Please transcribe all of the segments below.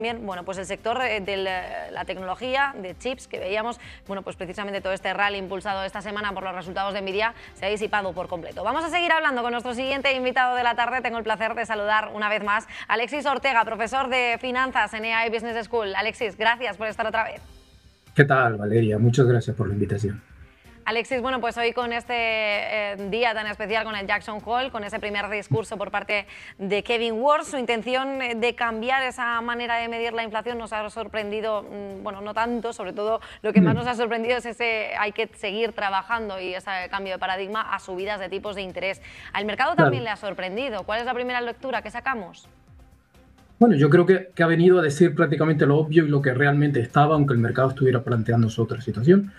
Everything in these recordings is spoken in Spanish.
También, bueno, pues el sector de la tecnología, de chips, que veíamos, bueno, pues precisamente todo este rally impulsado esta semana por los resultados de Nvidia se ha disipado por completo. Vamos a seguir hablando con nuestro siguiente invitado de la tarde. Tengo el placer de saludar una vez más a Alexis Ortega, profesor de finanzas en EAI Business School. Alexis, gracias por estar otra vez. ¿Qué tal, Valeria? Muchas gracias por la invitación. Alexis, bueno, pues hoy con este día tan especial con el Jackson Hole, con ese primer discurso por parte de Kevin Warsh, su intención de cambiar esa manera de medir la inflación nos ha sorprendido, bueno, no tanto, sobre todo lo que más nos ha sorprendido es ese hay que seguir trabajando y ese cambio de paradigma a subidas de tipos de interés. Al mercado también le ha sorprendido. ¿Cuál es la primera lectura que sacamos? Bueno, yo creo que ha venido a decir prácticamente lo obvio y lo que realmente estaba, aunque el mercado estuviera planteándose otra situación.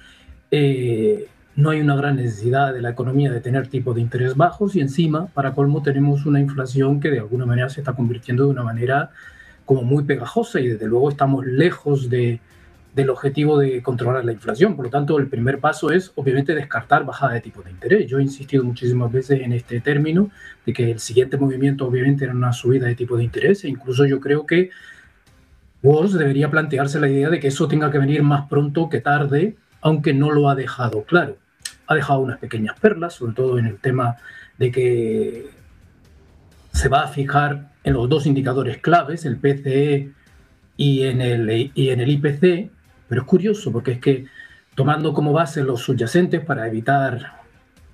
No hay una gran necesidad de la economía de tener tipos de interés bajos y encima, para colmo, tenemos una inflación que de alguna manera se está convirtiendo de una manera como muy pegajosa y desde luego estamos lejos del objetivo de controlar la inflación. Por lo tanto, el primer paso es obviamente descartar bajada de tipos de interés. Yo he insistido muchísimas veces en este término de que el siguiente movimiento obviamente era una subida de tipos de interés e incluso yo creo que Warsh debería plantearse la idea de que eso tenga que venir más pronto que tarde, aunque no lo ha dejado claro. Ha dejado unas pequeñas perlas, sobre todo en el tema de que se va a fijar en los dos indicadores claves, el PCE y en el IPC, pero es curioso porque es que tomando como base los subyacentes para evitar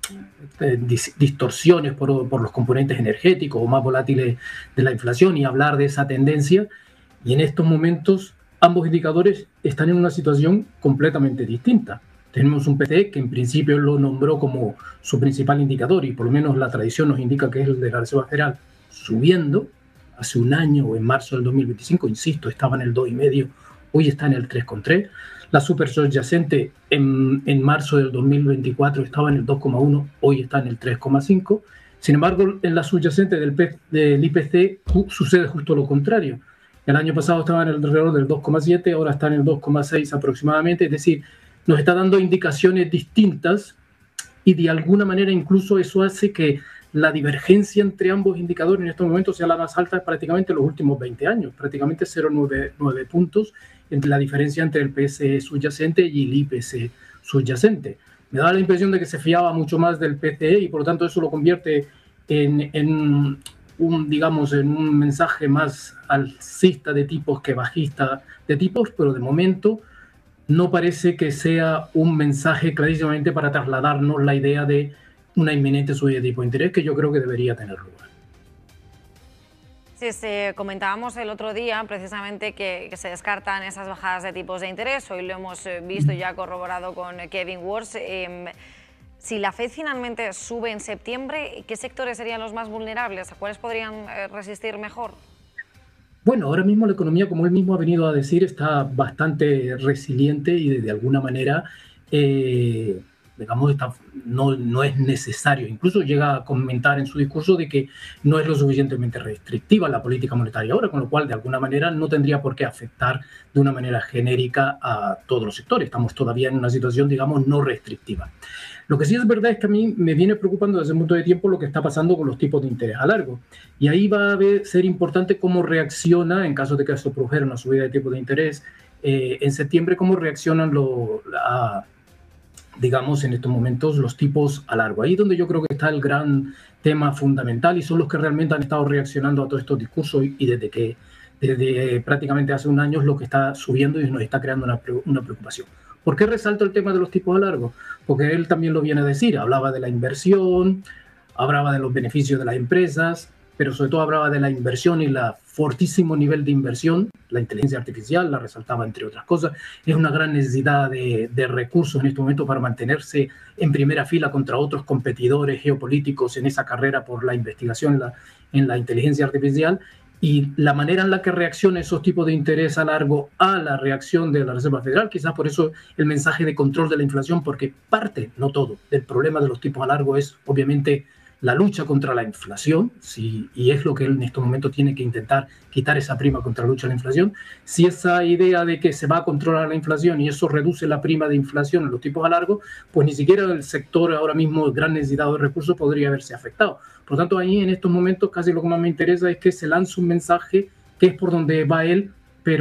distorsiones por los componentes energéticos o más volátiles de la inflación y hablar de esa tendencia, y en estos momentos ambos indicadores están en una situación completamente distinta. Tenemos un PCE que en principio lo nombró como su principal indicador y por lo menos la tradición nos indica que es el de la Reserva Federal subiendo. Hace un año o en marzo del 2025, insisto, estaba en el 2,5, hoy está en el 3,3. La super subyacente en marzo del 2024 estaba en el 2,1, hoy está en el 3,5. Sin embargo, en la subyacente del IPC sucede justo lo contrario. El año pasado estaba en alrededor del 2,7, ahora está en el 2,6 aproximadamente, es decir, nos está dando indicaciones distintas y de alguna manera incluso eso hace que la divergencia entre ambos indicadores en estos momentos sea la más alta prácticamente en los últimos 20 años, prácticamente 0,9 puntos entre la diferencia entre el PCE subyacente y el IPC subyacente. Me da la impresión de que se fiaba mucho más del PCE y por lo tanto eso lo convierte en un mensaje más alcista de tipos que bajista de tipos, pero de momento no parece que sea un mensaje clarísimamente para trasladarnos la idea de una inminente subida de tipo de interés que yo creo que debería tener lugar. Sí, comentábamos el otro día precisamente que se descartan esas bajadas de tipos de interés. Hoy lo hemos visto ya corroborado con Kevin Warsh. Si la Fed finalmente sube en septiembre, ¿qué sectores serían los más vulnerables? ¿A cuáles podrían resistir mejor? Bueno, ahora mismo la economía, como él mismo ha venido a decir, está bastante resiliente y de alguna manera, digamos, no es necesario. Incluso llega a comentar en su discurso de que no es lo suficientemente restrictiva la política monetaria ahora, con lo cual, de alguna manera, no tendría por qué afectar de una manera genérica a todos los sectores. Estamos todavía en una situación, digamos, no restrictiva. Lo que sí es verdad es que a mí me viene preocupando desde un punto de tiempo lo que está pasando con los tipos de interés a largo. Y ahí va a ser importante cómo reacciona, en caso de que esto produjera una subida de tipos de interés en septiembre, cómo reaccionan digamos, en estos momentos los tipos a largo. Ahí es donde yo creo que está el gran tema fundamental y son los que realmente han estado reaccionando a todos estos discursos y desde prácticamente hace un año es lo que está subiendo y nos está creando una preocupación. ¿Por qué resalto el tema de los tipos a largo? Porque él también lo viene a decir, hablaba de la inversión, hablaba de los beneficios de las empresas, pero sobre todo hablaba de la inversión y el fortísimo nivel de inversión, la inteligencia artificial, la resaltaba entre otras cosas, es una gran necesidad de recursos en este momento para mantenerse en primera fila contra otros competidores geopolíticos en esa carrera por la investigación en la inteligencia artificial. Y la manera en la que reacciona esos tipos de interés a largo a la reacción de la Reserva Federal, quizás por eso el mensaje de control de la inflación, porque parte, no todo, del problema de los tipos a largo es obviamente la lucha contra la inflación, y es lo que él en estos momentos tiene que intentar quitar esa prima contra la lucha a la inflación. Si esa idea de que se va a controlar la inflación y eso reduce la prima de inflación en los tipos a largo, pues ni siquiera el sector ahora mismo gran necesidad de recursos podría verse afectado. Por lo tanto, ahí en estos momentos casi lo que más me interesa es que se lance un mensaje que es por donde va él